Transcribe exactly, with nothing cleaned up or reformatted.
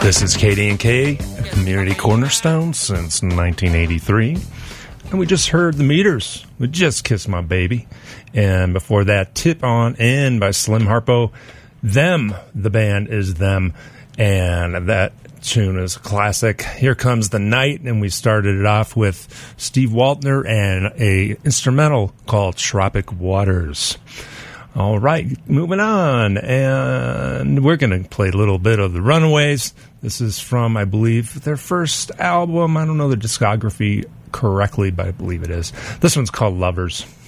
This is K D and K, a community cornerstone since nineteen eighty-three. And we just heard The Meters with Just Kiss My Baby. And before that, Tip on In by Slim Harpo. Them, the band is Them. And that tune is a classic. Here Comes the Night. And we started it off with Steve Waltner and a instrumental called Tropic Waters. All right, moving on. And we're going to play a little bit of the Runaways. This is from, I believe, their first album. I don't know the discography correctly, but I believe it is. This one's called Lovers.